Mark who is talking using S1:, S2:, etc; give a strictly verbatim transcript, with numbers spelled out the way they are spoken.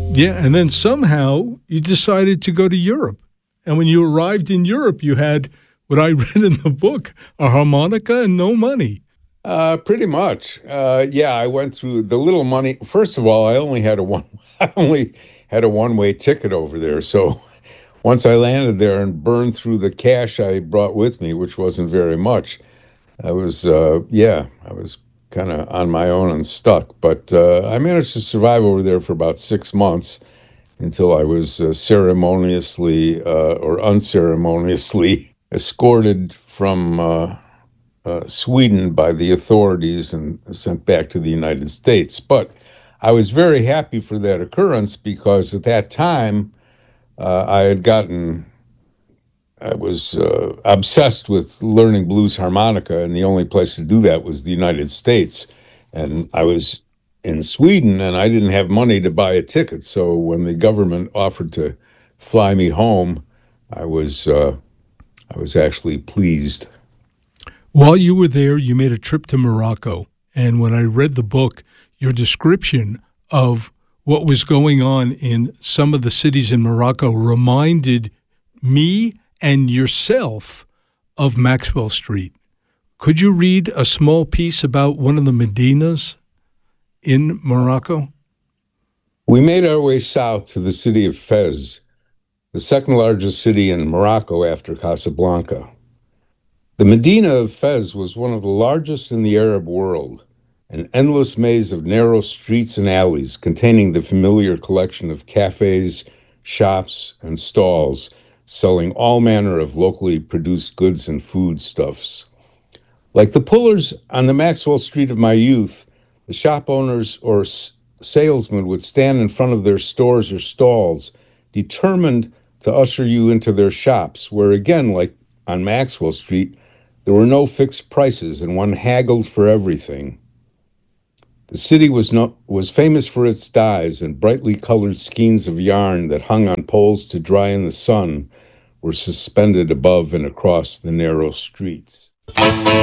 S1: Yeah, and then somehow you decided to go to Europe. And when you arrived in Europe, you had what I read in the book, a harmonica and no money.
S2: Uh, pretty much. Uh, yeah, I went through the little money. First of all, I only had a one, I only had a one-way ticket over there. So once I landed there and burned through the cash I brought with me, which wasn't very much, I was, uh, yeah, I was kind of on my own and stuck. But uh, I managed to survive over there for about six months until I was uh, ceremoniously uh, or unceremoniously escorted from uh, uh, Sweden by the authorities and sent back to the United States. But I was very happy for that occurrence because at that time uh, I had gotten, I was uh, obsessed with learning blues harmonica, and the only place to do that was the United States. And I was in Sweden, and I didn't have money to buy a ticket. So when the government offered to fly me home, I was uh, I was actually pleased.
S1: While you were there, you made a trip to Morocco. And when I read the book, your description of what was going on in some of the cities in Morocco reminded me and yourself of Maxwell Street. Could you read a small piece about one of the Medinas in Morocco?
S2: We made our way south to the city of Fez, the second largest city in Morocco after Casablanca. The Medina of Fez was one of the largest in the Arab world, an endless maze of narrow streets and alleys containing the familiar collection of cafes, shops, and stalls selling all manner of locally produced goods and foodstuffs. Like the pullers on the Maxwell Street of my youth, the shop owners or s- salesmen would stand in front of their stores or stalls, determined to usher you into their shops, where again, like on Maxwell Street, there were no fixed prices and one haggled for everything. The city was no, was famous for its dyes, and brightly colored skeins of yarn that hung on poles to dry in the sun were suspended above and across the narrow streets.